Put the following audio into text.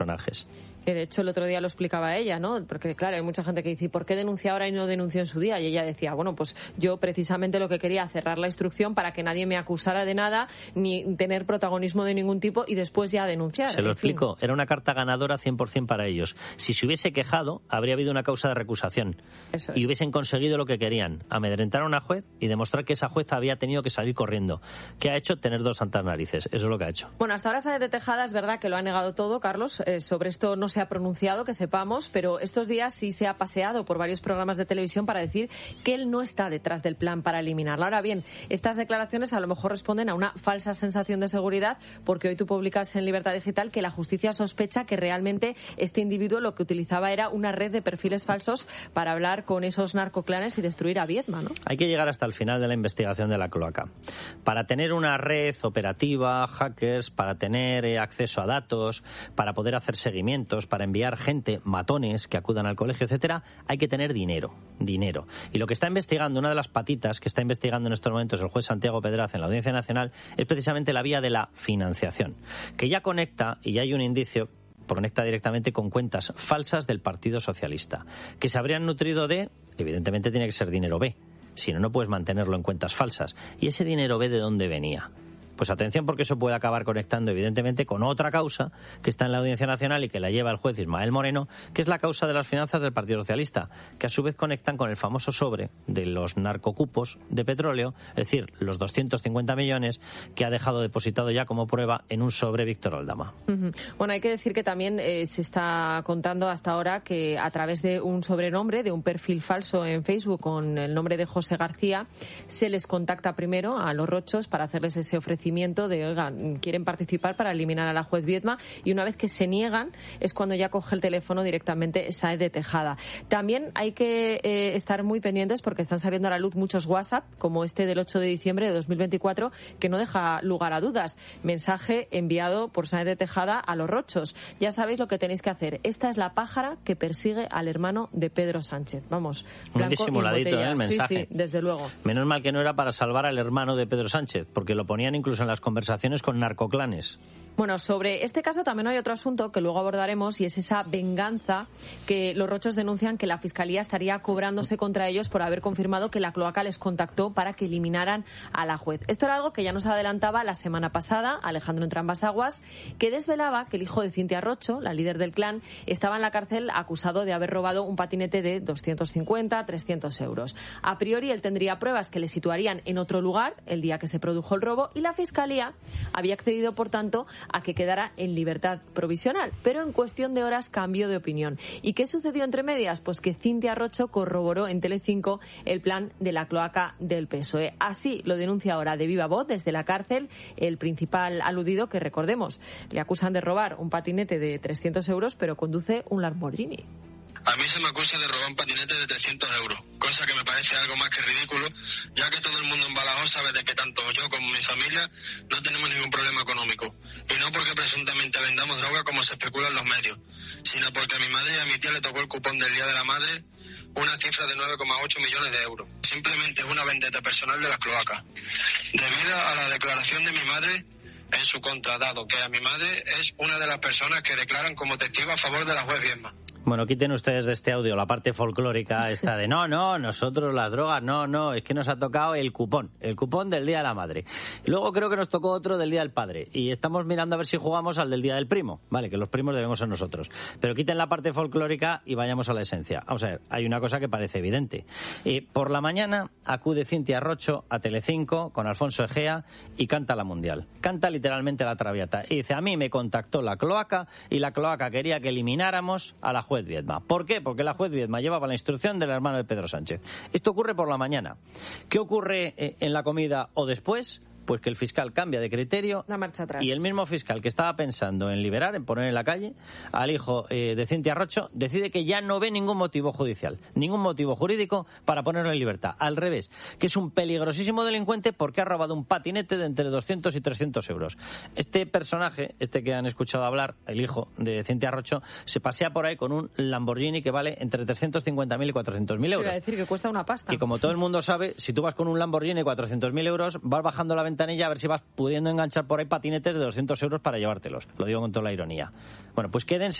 personajes. Que de hecho el otro día lo explicaba ella, ¿no? Porque claro, hay mucha gente que dice, ¿por qué denuncia ahora y no denunció en su día? Y ella decía, bueno, pues yo precisamente lo que quería cerrar la instrucción para que nadie me acusara de nada, ni tener protagonismo de ningún tipo y después ya denunciar. Se lo explico, era una carta ganadora 100% para ellos. Si se hubiese quejado, habría habido una causa de recusación. Eso es. Y hubiesen conseguido lo que querían, amedrentar a una juez y demostrar que esa juez había tenido que salir corriendo. ¿Qué ha hecho? Tener dos santas narices. Eso es lo que ha hecho. Bueno, hasta ahora Sáenz de Tejada es verdad que lo ha negado todo, Carlos. Sobre esto no se ha pronunciado, que sepamos, pero estos días sí se ha paseado por varios programas de televisión para decir que él no está detrás del plan para eliminarla. Ahora bien, estas declaraciones a lo mejor responden a una falsa sensación de seguridad, porque hoy tú publicas en Libertad Digital que la justicia sospecha que realmente este individuo lo que utilizaba era una red de perfiles falsos para hablar con esos narcoclanes y destruir a Viedma, ¿no? Hay que llegar hasta el final de la investigación de la cloaca. Para tener una red operativa, hackers, para tener acceso a datos, para poder hacer seguimientos, para enviar gente, matones que acudan al colegio, etcétera, hay que tener dinero. Y lo que está investigando, una de las patitas que está investigando en estos momentos el juez Santiago Pedraz en la Audiencia Nacional, es precisamente la vía de la financiación, que ya conecta, y ya hay un indicio, conecta directamente con cuentas falsas del Partido Socialista, que se habrían nutrido de, evidentemente tiene que ser dinero B, si no, no puedes mantenerlo en cuentas falsas. ¿Y ese dinero B de dónde venía? Pues atención, porque eso puede acabar conectando evidentemente con otra causa que está en la Audiencia Nacional y que la lleva el juez Ismael Moreno, que es la causa de las finanzas del Partido Socialista, que a su vez conectan con el famoso sobre de los narcocupos de petróleo, es decir, los 250 millones que ha dejado depositado ya como prueba en un sobre Víctor Aldama. Bueno, hay que decir que también se está contando hasta ahora que a través de un sobrenombre, de un perfil falso en Facebook con el nombre de José García, se les contacta primero a los rochos para hacerles ese ofrecimiento de, oigan, quieren participar para eliminar a la juez Viedma, y una vez que se niegan es cuando ya coge el teléfono directamente Sáenz de Tejada. También hay que estar muy pendientes porque están saliendo a la luz muchos WhatsApp, como este del 8 de diciembre de 2024, que no deja lugar a dudas. Mensaje enviado por Sáenz de Tejada a los rochos. Ya sabéis lo que tenéis que hacer. Esta es la pájara que persigue al hermano de Pedro Sánchez. Vamos, muy disimuladito el mensaje. Sí, desde luego. Menos mal que no era para salvar al hermano de Pedro Sánchez, porque lo ponían incluso en las conversaciones con narcoclanes. Bueno, sobre este caso también hay otro asunto que luego abordaremos, y es esa venganza que los rochos denuncian que la Fiscalía estaría cobrándose contra ellos por haber confirmado que la cloaca les contactó para que eliminaran a la juez. Esto era algo que ya nos adelantaba la semana pasada Alejandro Entrambas-Aguas, que desvelaba que el hijo de Cintia Rocho, la líder del clan, estaba en la cárcel acusado de haber robado un patinete de 250, 300 euros. A priori él tendría pruebas que le situarían en otro lugar el día que se produjo el robo, y la Fiscalía había accedido, por tanto, a que quedara en libertad provisional, pero en cuestión de horas cambió de opinión. ¿Y qué sucedió entre medias? Pues que Cintia Rocho corroboró en Telecinco el plan de la cloaca del PSOE. Así lo denuncia ahora de viva voz desde la cárcel el principal aludido, que recordemos, le acusan de robar un patinete de 300 euros, pero conduce un Lamborghini. A mí se me acusa de robar un patinete de 300 euros, cosa que me parece algo más que ridículo, ya que todo el mundo en Badajoz sabe de que tanto yo como mi familia no tenemos ningún problema económico. Y no porque presuntamente vendamos droga como se especula en los medios, sino porque a mi madre y a mi tía le tocó el cupón del Día de la Madre, una cifra de 9,8 millones de euros. Simplemente una vendetta personal de las cloacas. Debido a la declaración de mi madre en su contra, dado que a mi madre es una de las personas que declaran como testigo a favor de la juez Viedma. Bueno, quiten ustedes de este audio la parte folclórica esta de no, nosotros las drogas, no, es que nos ha tocado el cupón del Día de la Madre. Y luego creo que nos tocó otro del Día del Padre, y estamos mirando a ver si jugamos al del Día del Primo, vale, que los primos debemos ser nosotros. Pero quiten la parte folclórica y vayamos a la esencia. Vamos a ver, hay una cosa que parece evidente. Por la mañana acude Cintia Rocho a Telecinco con Alfonso Egea y canta la Mundial. Canta literalmente la Traviata y dice, a mí me contactó la cloaca y la cloaca quería que elimináramos a la juez Viedma. ¿Por qué? Porque la juez Viedma llevaba la instrucción del hermano de Pedro Sánchez. Esto ocurre por la mañana. ¿Qué ocurre en la comida o después? Pues que el fiscal cambia de criterio. La marcha atrás. Y el mismo fiscal que estaba pensando en liberar, en poner en la calle al hijo de Cintia Rocho, decide que ya no ve ningún motivo judicial, ningún motivo jurídico para ponerlo en libertad. Al revés, que es un peligrosísimo delincuente porque ha robado un patinete de entre 200 y 300 euros. Este personaje, que han escuchado hablar, el hijo de Cintia Rocho, se pasea por ahí con un Lamborghini que vale entre 350.000 y 400.000 euros. Quiero decir que cuesta una pasta. Que como todo el mundo sabe, si tú vas con un Lamborghini 400.000 euros, vas bajando la ventanilla a ver si vas pudiendo enganchar por ahí patinetes de 200 euros para llevártelos. Lo digo con toda la ironía. Bueno, pues quédense